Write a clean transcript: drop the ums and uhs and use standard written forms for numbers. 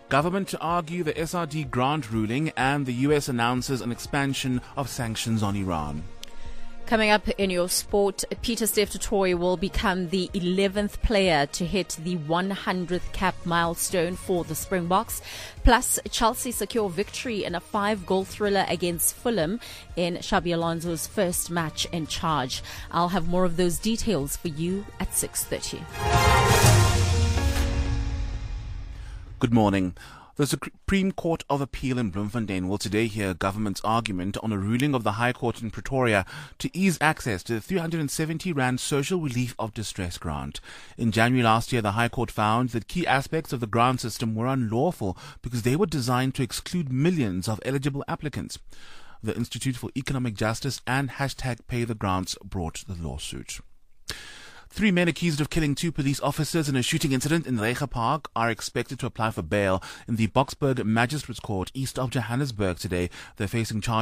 Government to argue the SRD grant ruling, and the US announces an expansion of sanctions on Iran. Coming up in your sport, Pieter-Steph du Toit will become the 11th player to hit the 100th cap milestone for the Springboks. Plus, Chelsea secure victory in a 5-goal thriller against Fulham in Xabi Alonso's first match in charge. I'll have more of those details for you at 6:30. Good morning. The Supreme Court of Appeal in Bloemfontein will today hear government's argument on a ruling of the High Court in Pretoria to ease access to the 370 Rand Social Relief of Distress grant. In January last year, the High Court found that key aspects of the grant system were unlawful because they were designed to exclude millions of eligible applicants. The Institute for Economic Justice and #PayTheGrants brought the lawsuit. 3 men accused of killing 2 police officers in a shooting incident in Reiger Park are expected to apply for bail in the Boksburg Magistrates Court east of Johannesburg today. They're facing charges